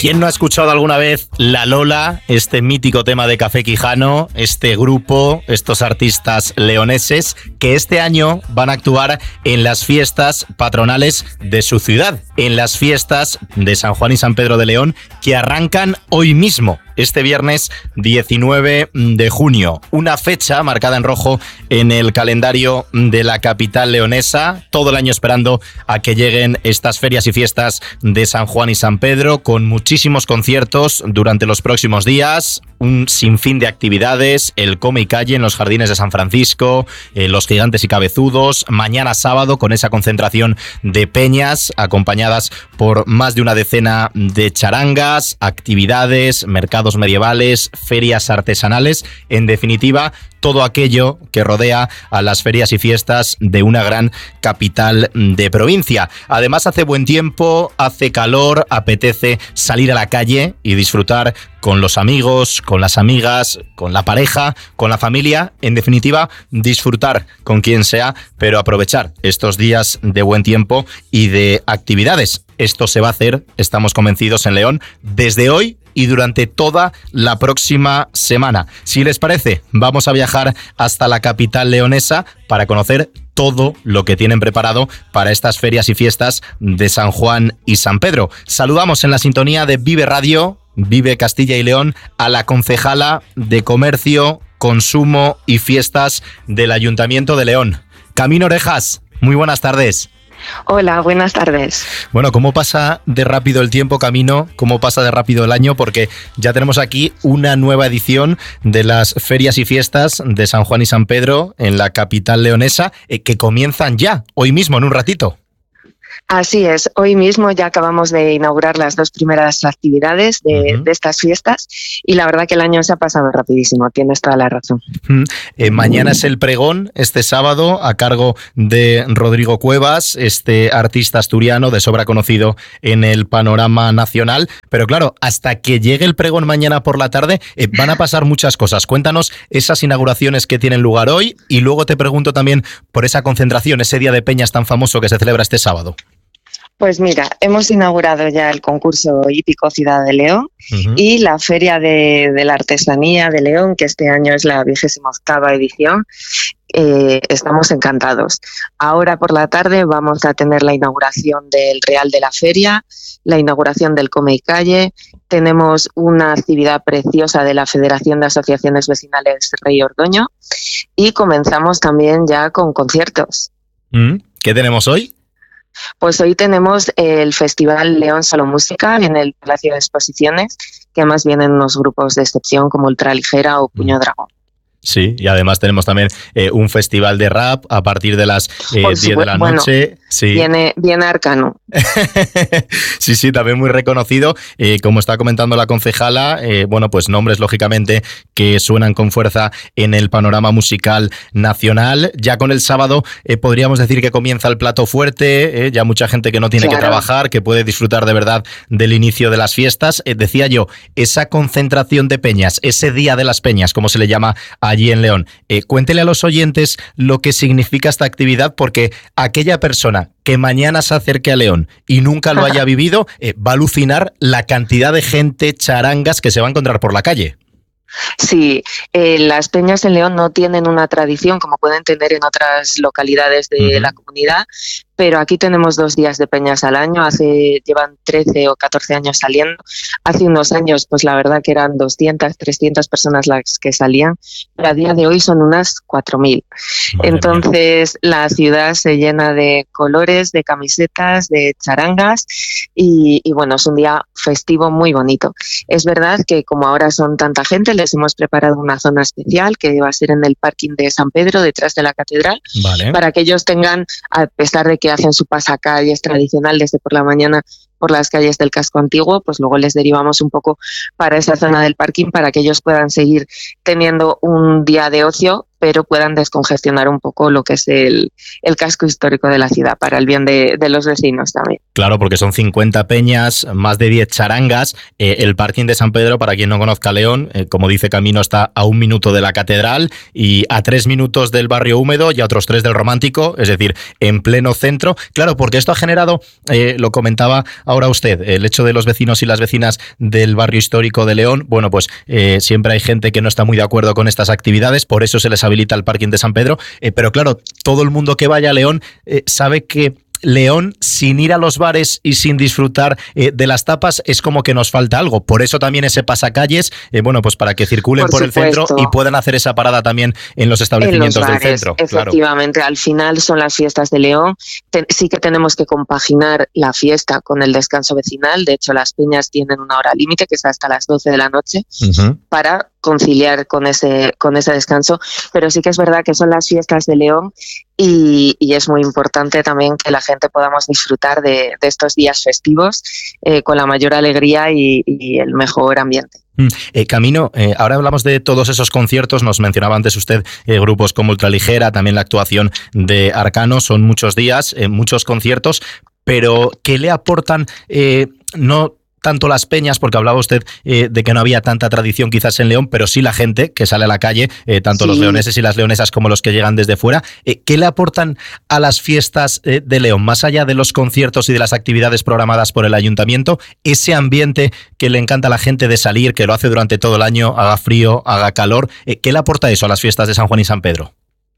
¿Quién no ha escuchado alguna vez La Lola, este mítico tema de Café Quijano, este grupo, estos artistas leoneses que este año van a actuar en las fiestas patronales de su ciudad, en las fiestas de San Juan y San Pedro de León, que arrancan hoy mismo, este viernes 19 de junio. Una fecha marcada en rojo en el calendario de la capital leonesa, todo el año esperando a que lleguen estas ferias y fiestas de San Juan y San Pedro, con muchísimos conciertos durante los próximos días, un sinfín de actividades, el Come y Calle en los Jardines de San Francisco, los Gigantes y Cabezudos, mañana sábado con esa concentración de peñas acompañadas por más de una decena de charangas, actividades, mercados medievales, ferias artesanales, en definitiva, todo aquello que rodea a las ferias y fiestas de una gran capital de provincia. Además, hace buen tiempo, hace calor, apetece salir a la calle y disfrutar con los amigos, con las amigas, con la pareja, con la familia, en definitiva, disfrutar con quien sea, pero aprovechar estos días de buen tiempo y de actividades. Esto se va a hacer, estamos convencidos, en León, desde hoy y durante toda la próxima semana. Si les parece, vamos a viajar hasta la capital leonesa para conocer todo lo que tienen preparado para estas ferias y fiestas de San Juan y San Pedro. Saludamos en la sintonía de Vive Radio, Vive Castilla y León, a la concejala de Comercio, Consumo y Fiestas del Ayuntamiento de León. Camino Orejas, muy buenas tardes. Hola, buenas tardes. Bueno, ¿cómo pasa de rápido el tiempo, Camino? ¿Cómo pasa de rápido el año? Porque ya tenemos aquí una nueva edición de las ferias y fiestas de San Juan y San Pedro en la capital leonesa, que comienzan ya, hoy mismo, en un ratito. Así es, hoy mismo ya acabamos de inaugurar las dos primeras actividades de estas fiestas y la verdad que el año se ha pasado rapidísimo, tienes toda la razón. Mañana es el pregón, este sábado, a cargo de Rodrigo Cuevas, este artista asturiano de sobra conocido en el panorama nacional, pero claro, hasta que llegue el pregón mañana por la tarde van a pasar muchas cosas. Cuéntanos esas inauguraciones que tienen lugar hoy y luego te pregunto también por esa concentración, ese día de peñas tan famoso que se celebra este sábado. Pues mira, hemos inaugurado ya el concurso hípico Ciudad de León y la Feria de la Artesanía de León, que este año es la 28ª edición. Estamos encantados. Ahora por la tarde vamos a tener la inauguración del Real de la Feria, la inauguración del Come y Calle. Tenemos una actividad preciosa de la Federación de Asociaciones Vecinales Rey Ordoño y comenzamos también ya con conciertos. ¿Qué tenemos hoy? Pues hoy tenemos el Festival León Solo Música en el Palacio de Exposiciones, que además vienen unos grupos de excepción como Ultraligera o Puño Dragón. Sí, y además tenemos también un festival de rap a partir de las 10 de la noche. Sí. Viene Arcano. Sí, también muy reconocido. Como está comentando la concejala, bueno, pues nombres lógicamente que suenan con fuerza en el panorama musical nacional. Ya con el sábado podríamos decir que comienza el plato fuerte, ya mucha gente que no tiene que trabajar, que puede disfrutar de verdad del inicio de las fiestas. Decía yo, esa concentración de peñas, ese día de las peñas, como se le llama allí en León. Cuéntele a los oyentes lo que significa esta actividad, porque aquella persona que mañana se acerque a León y nunca lo haya vivido, va a alucinar la cantidad de gente, charangas que se va a encontrar por la calle. Sí, las peñas en León no tienen una tradición como pueden tener en otras localidades de la comunidad, pero aquí tenemos 2 días de peñas al año, llevan 13 o 14 años saliendo. Hace unos años, pues la verdad que eran 200, 300 personas las que salían, pero a día de hoy son unas 4.000. Entonces la ciudad se llena de colores, de camisetas, de charangas y bueno, es un día festivo muy bonito. Es verdad que como ahora son tanta gente, les hemos preparado una zona especial que va a ser en el parking de San Pedro, detrás de la catedral, para que ellos tengan, a pesar de que hacen su pasacalles tradicional desde por la mañana por las calles del casco antiguo, pues luego les derivamos un poco para esa zona del parking para que ellos puedan seguir teniendo un día de ocio, pero puedan descongestionar un poco lo que es el casco histórico de la ciudad, para el bien de los vecinos también. Claro, porque son 50 peñas, más de 10 charangas. El parking de San Pedro, para quien no conozca León, como dice Camino, está a 1 minuto de la catedral y a 3 minutos del barrio húmedo y a otros 3 del romántico, es decir, en pleno centro. Claro, porque esto ha generado, lo comentaba ahora usted? El hecho de los vecinos y las vecinas del barrio histórico de León, bueno, pues siempre hay gente que no está muy de acuerdo con estas actividades, por eso se les habilita el parking de San Pedro, pero claro, todo el mundo que vaya a León sabe que León, sin ir a los bares y sin disfrutar de las tapas, es como que nos falta algo. Por eso también ese pasacalles, bueno, pues para que circulen por el centro y puedan hacer esa parada también en los establecimientos en los bares, del centro. Efectivamente, claro. Al final son las fiestas de León. Sí que tenemos que compaginar la fiesta con el descanso vecinal. De hecho, las peñas tienen una hora límite, que es hasta las 12 de la noche, para conciliar con ese descanso. Pero sí que es verdad que son las fiestas de León y es muy importante también que la gente podamos disfrutar de estos días festivos con la mayor alegría y el mejor ambiente. Camino, ahora hablamos de todos esos conciertos, nos mencionaba antes usted grupos como Ultraligera, también la actuación de Arcano, son muchos días, muchos conciertos, pero ¿qué le aportan no tanto las peñas, porque hablaba usted de que no había tanta tradición quizás en León, pero sí la gente que sale a la calle, tanto los leoneses y las leonesas como los que llegan desde fuera? ¿Qué le aportan a las fiestas de León, más allá de los conciertos y de las actividades programadas por el ayuntamiento, ese ambiente que le encanta a la gente de salir, que lo hace durante todo el año, haga frío, haga calor? ¿Qué le aporta eso a las fiestas de San Juan y San Pedro?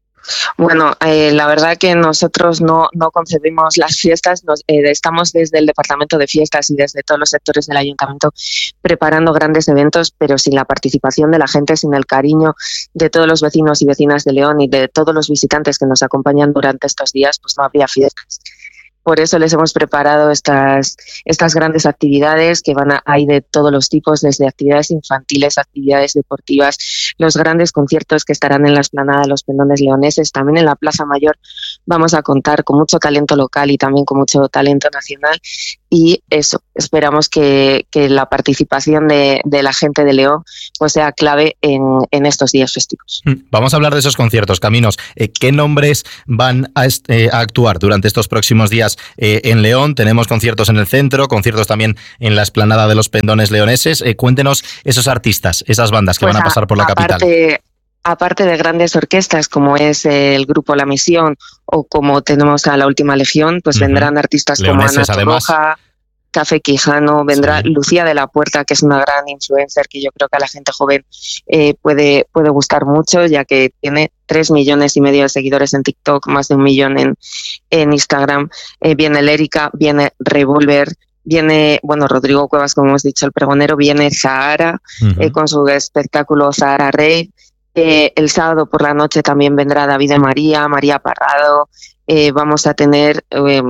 Bueno, la verdad que nosotros no concebimos las fiestas, estamos desde el Departamento de Fiestas y desde todos los sectores del Ayuntamiento preparando grandes eventos, pero sin la participación de la gente, sin el cariño de todos los vecinos y vecinas de León y de todos los visitantes que nos acompañan durante estos días, pues no habría fiestas. Por eso les hemos preparado estas grandes actividades que hay de todos los tipos, desde actividades infantiles, actividades deportivas, los grandes conciertos que estarán en la explanada de los Pendones Leoneses. También en la Plaza Mayor vamos a contar con mucho talento local y también con mucho talento nacional. Y eso, esperamos que la participación de la gente de León pues sea clave en estos días festivos. Vamos a hablar de esos conciertos, Caminos. ¿Qué nombres van a actuar durante estos próximos días en León? Tenemos conciertos en el centro, conciertos también en la explanada de los Pendones Leoneses. Cuéntenos esos artistas, esas bandas que van a pasar por la capital. Aparte de grandes orquestas como es el grupo La Misión o como tenemos a La Última Legión, pues vendrán artistas leoneses, como Ana Torroja, Café Quijano, vendrá Lucía de la Puerta, que es una gran influencer que yo creo que a la gente joven puede gustar mucho, ya que tiene 3,5 millones de seguidores en TikTok, más de 1 millón en Instagram. Viene Lérica, viene Revolver, viene, Rodrigo Cuevas, como hemos dicho, el pregonero, viene Zahara con su espectáculo Zahara Rey. El sábado por la noche también vendrá David de María Parrado. Vamos a tener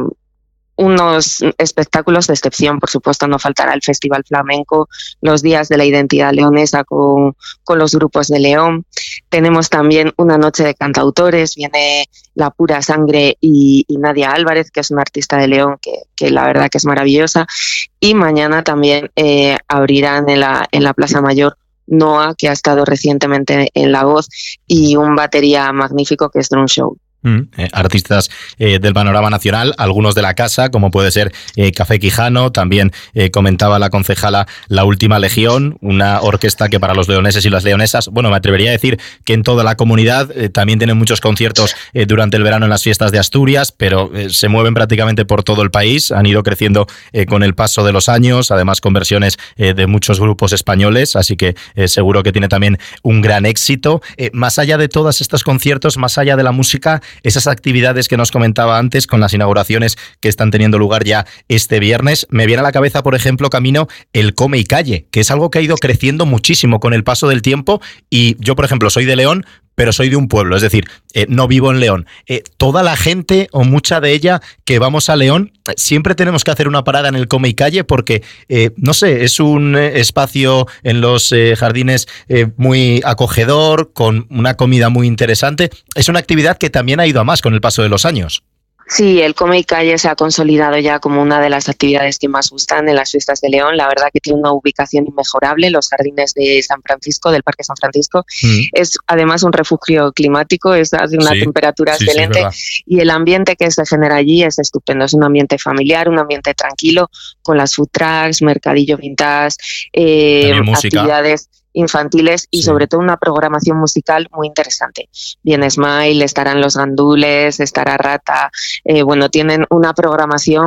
unos espectáculos de excepción, por supuesto, no faltará el Festival Flamenco, los Días de la Identidad Leonesa con los grupos de León. Tenemos también una noche de cantautores, viene La Pura Sangre y Nadia Álvarez, que es una artista de León que la verdad que es maravillosa. Y mañana también abrirán en la Plaza Mayor Noa, que ha estado recientemente en La Voz, y un batería magnífico que es Drum Show. Artistas del panorama nacional, algunos de la casa, como puede ser Café Quijano, también comentaba la concejala La Última Legión, una orquesta que para los leoneses y las leonesas, me atrevería a decir que en toda la comunidad también tienen muchos conciertos durante el verano en las fiestas de Asturias, pero se mueven prácticamente por todo el país, han ido creciendo con el paso de los años, además con versiones de muchos grupos españoles, así que seguro que tiene también un gran éxito. Más allá de todos estos conciertos, más allá de la música, esas actividades que nos comentaba antes con las inauguraciones que están teniendo lugar ya este viernes, me viene a la cabeza, por ejemplo, Camino, el Come y Calle, que es algo que ha ido creciendo muchísimo con el paso del tiempo. Y yo, por ejemplo, soy de León, pero soy de un pueblo, es decir, no vivo en León. Toda la gente, o mucha de ella, que vamos a León, siempre tenemos que hacer una parada en el Come y Calle porque, no sé, es un espacio en los jardines muy acogedor, con una comida muy interesante. Es una actividad que también ha ido a más con el paso de los años. Sí, el Come y Calle se ha consolidado ya como una de las actividades que más gustan en las fiestas de León. La verdad que tiene una ubicación inmejorable, los jardines de San Francisco, del Parque San Francisco. Es además un refugio climático, es de una temperatura excelente y el ambiente que se genera allí es estupendo. Es un ambiente familiar, un ambiente tranquilo, con las food trucks, mercadillo vintage, actividades infantiles y sobre todo una programación musical muy interesante. Viene Smile, estarán Los Gandules, estará Rata, tienen una programación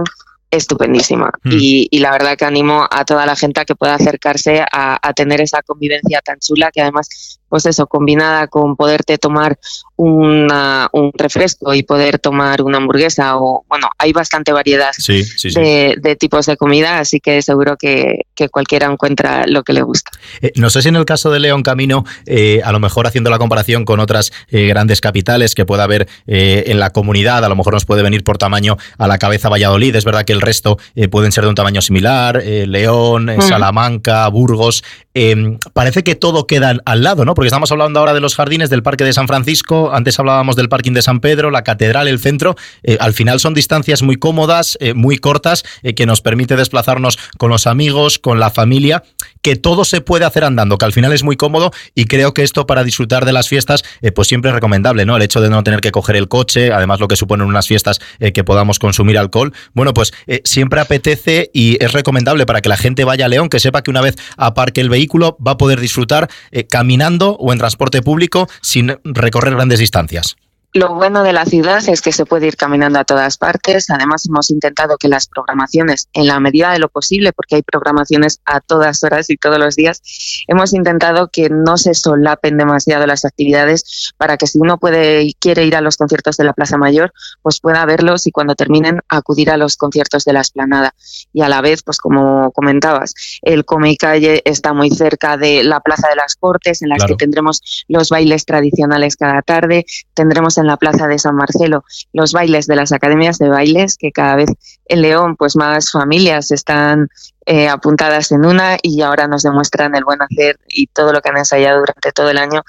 estupendísima. Y la verdad que animo a toda la gente a que pueda acercarse a tener esa convivencia tan chula, que además, pues eso, combinada con poderte tomar un refresco y poder tomar una hamburguesa, o bueno, hay bastante variedad de tipos de comida, así que seguro que cualquiera encuentra lo que le gusta. No sé si en el caso de León, Camino, a lo mejor haciendo la comparación con otras grandes capitales que pueda haber en la comunidad, a lo mejor nos puede venir por tamaño a la cabeza Valladolid. Es verdad que el resto pueden ser de un tamaño similar, León, Salamanca, Burgos. Parece que todo queda al lado, ¿no? Porque estamos hablando ahora de los jardines del Parque de San Francisco, antes hablábamos del Parking de San Pedro, la Catedral, el centro. Al final son distancias muy cómodas, muy cortas, que nos permite desplazarnos con los amigos, con la familia, que todo se puede hacer andando, que al final es muy cómodo, y creo que esto para disfrutar de las fiestas pues siempre es recomendable, ¿no? El hecho de no tener que coger el coche, además lo que suponen unas fiestas que podamos consumir alcohol, bueno, pues siempre apetece y es recomendable para que la gente vaya a León, que sepa que una vez aparque el vehículo va a poder disfrutar caminando o en transporte público sin recorrer grandes distancias. Lo bueno de la ciudad es que se puede ir caminando a todas partes. Además, hemos intentado que las programaciones, en la medida de lo posible, porque hay programaciones a todas horas y todos los días, hemos intentado que no se solapen demasiado las actividades, para que si uno quiere ir a los conciertos de la Plaza Mayor, pues pueda verlos, y cuando terminen acudir a los conciertos de la Explanada. Y a la vez, pues como comentabas, el Come y Calle está muy cerca de la Plaza de las Cortes, en las que tendremos los bailes tradicionales cada tarde. Tendremos en la Plaza de San Marcelo los bailes de las academias de bailes, que cada vez en León pues más familias están apuntadas en una, y ahora nos demuestran el buen hacer y todo lo que han ensayado durante todo el año.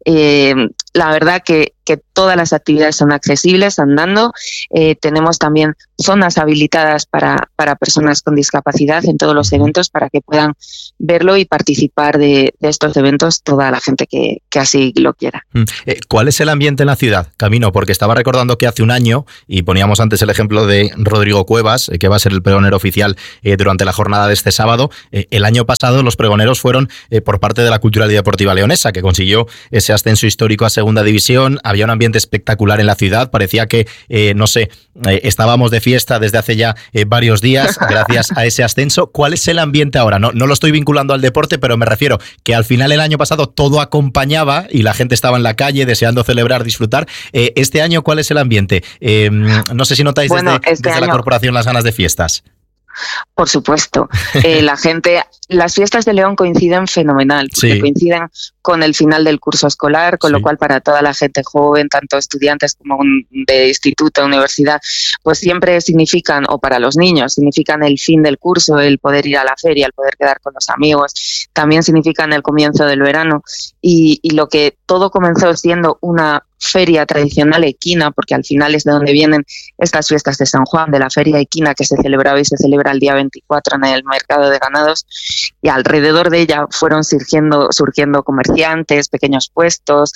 La verdad que todas las actividades son accesibles andando. Tenemos también zonas habilitadas para personas con discapacidad en todos los eventos, para que puedan verlo y participar de estos eventos toda la gente que así lo quiera. ¿Cuál es el ambiente en la ciudad, Camino? Porque estaba recordando que hace un año, y poníamos antes el ejemplo de Rodrigo Cuevas, que va a ser el pregonero oficial durante la jornada de este sábado. El año pasado los pregoneros fueron por parte de la Cultural y Deportiva Leonesa, que consiguió ese ascenso histórico a Segunda División. Había un ambiente espectacular en la ciudad, parecía que, estábamos de fiesta desde hace ya varios días gracias a ese ascenso. ¿Cuál es el ambiente ahora? No lo estoy vinculando al deporte, pero me refiero que al final el año pasado todo acompañaba y la gente estaba en la calle deseando celebrar, disfrutar. Este año, ¿cuál es el ambiente? No sé si notáis desde la corporación las ganas de fiestas. Por supuesto. Las fiestas de León coinciden fenomenal, porque coinciden con el final del curso escolar, con lo cual para toda la gente joven, tanto estudiantes como de instituto, universidad, pues siempre significan, o para los niños, significan el fin del curso, el poder ir a la feria, el poder quedar con los amigos, también significan el comienzo del verano, y lo que todo comenzó siendo una feria tradicional equina, porque al final es de donde vienen estas fiestas de San Juan, de la feria equina que se celebraba y se celebra el día 24 en el mercado de ganados, y alrededor de ella fueron surgiendo comerciantes, pequeños puestos,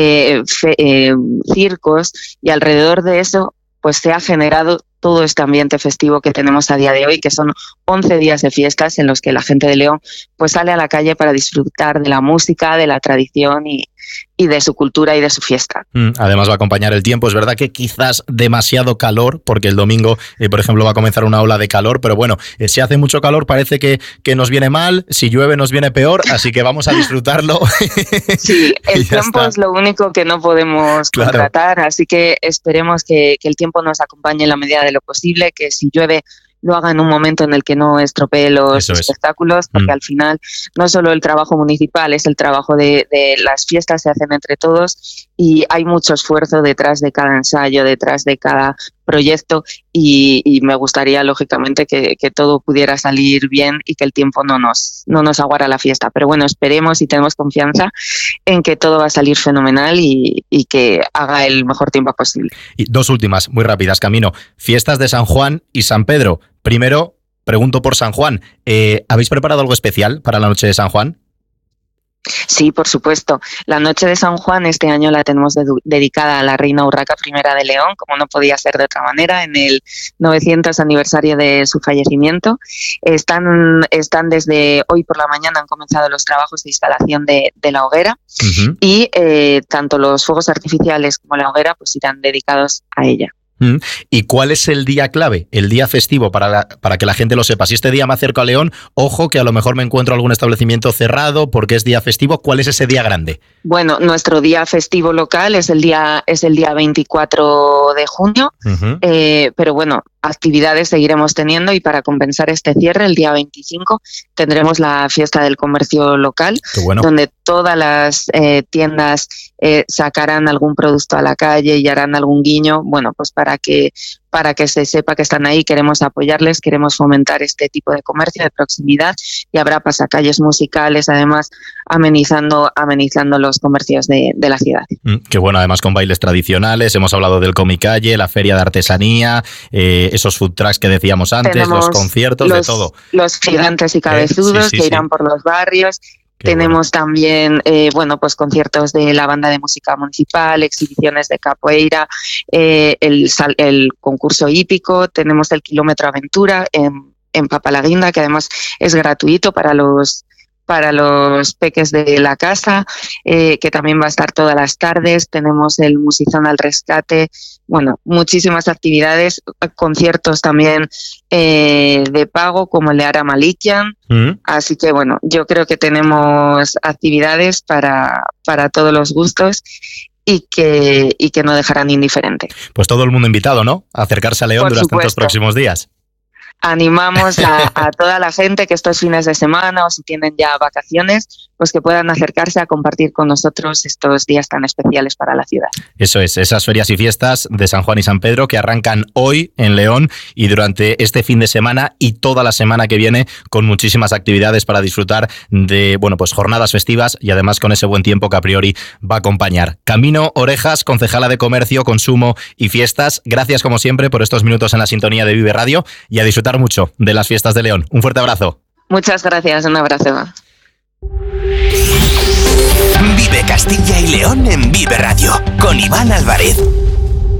circos, y alrededor de eso pues se ha generado todo este ambiente festivo que tenemos a día de hoy, que son 11 días de fiestas en los que la gente de León pues sale a la calle para disfrutar de la música, de la tradición y de su cultura y de su fiesta. Además va a acompañar el tiempo. Es verdad que quizás demasiado calor, porque el domingo, por ejemplo, va a comenzar una ola de calor, pero bueno, si hace mucho calor parece que nos viene mal, si llueve nos viene peor, así que vamos a disfrutarlo. Sí, el tiempo es lo único que no podemos contratar, así que esperemos que el tiempo nos acompañe en la medida de lo posible, que si llueve lo haga en un momento en el que no estropee los espectáculos, porque al final no solo el trabajo municipal, es el trabajo de las fiestas, se hacen entre todos, y hay mucho esfuerzo detrás de cada ensayo, detrás de cada proyecto, y me gustaría lógicamente que todo pudiera salir bien y que el tiempo no nos aguara la fiesta, pero bueno, esperemos y tenemos confianza en que todo va a salir fenomenal y que haga el mejor tiempo posible. Y dos últimas, muy rápidas, Camino. Fiestas de San Juan y San Pedro. Primero, pregunto por San Juan. ¿Habéis preparado algo especial para la noche de San Juan? Sí, por supuesto. La noche de San Juan este año la tenemos dedicada a la reina Urraca I de León, como no podía ser de otra manera, en el 900 aniversario de su fallecimiento. Están desde hoy por la mañana, han comenzado los trabajos de instalación de la hoguera, y tanto los fuegos artificiales como la hoguera pues irán dedicados a ella. ¿Y cuál es el día clave, el día festivo, para que la gente lo sepa? Si este día me acerco a León, ojo que a lo mejor me encuentro algún establecimiento cerrado porque es día festivo. ¿Cuál es ese día grande? Bueno, nuestro día festivo local es el día 24 de junio, pero bueno, actividades seguiremos teniendo, y para compensar este cierre, el día 25 tendremos la fiesta del comercio local, donde todas las tiendas sacarán algún producto a la calle y harán algún guiño, bueno, pues para que se sepa que están ahí. Queremos apoyarles, queremos fomentar este tipo de comercio de proximidad, y habrá pasacalles musicales, además amenizando los comercios de la ciudad. Qué bueno, además con bailes tradicionales, hemos hablado del Comicalle, la feria de artesanía, esos food trucks que decíamos antes, tenemos los conciertos, de todo. Los gigantes y cabezudos que irán por los barrios. Tenemos también, pues conciertos de la banda de música municipal, exhibiciones de capoeira, el concurso hípico, tenemos el kilómetro aventura en Papalaguinda, que además es gratuito para los peques de la casa, que también va a estar todas las tardes. Tenemos el Musizón al Rescate, bueno, muchísimas actividades, conciertos también de pago, como el de Ara Malikian. Así que bueno, yo creo que tenemos actividades para todos los gustos y que no dejarán indiferente. Pues todo el mundo invitado, ¿no? A acercarse a León durante estos próximos días. Animamos a toda la gente que estos fines de semana, o si tienen ya vacaciones, pues que puedan acercarse a compartir con nosotros estos días tan especiales para la ciudad. Eso es, esas ferias y fiestas de San Juan y San Pedro que arrancan hoy en León y durante este fin de semana y toda la semana que viene, con muchísimas actividades para disfrutar de, pues jornadas festivas, y además con ese buen tiempo que a priori va a acompañar. Camino Orejas, concejala de Comercio, Consumo y Fiestas, gracias como siempre por estos minutos en la sintonía de Vive Radio, y a disfrutar mucho de las fiestas de León. Un fuerte abrazo. Muchas gracias, un abrazo. Vive Castilla y León en Vive Radio, con Iván Álvarez.